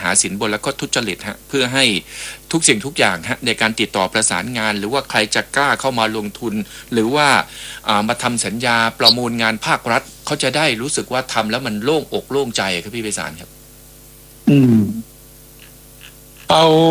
หาสินบนแล้วก็ทุจริตฮะเพื่อให้ทุกสิ่งทุกอย่างฮะในการติดต่อประสานงานหรือว่าใครจะกล้าเข้ามาลงทุนหรือว่ามาทำสัญญาประมูลงานภาครัฐเขาจะได้รู้สึกว่าทำแล้วมันโล่งอกโล่งใจครับพี่ไพศาลครับอืมเอา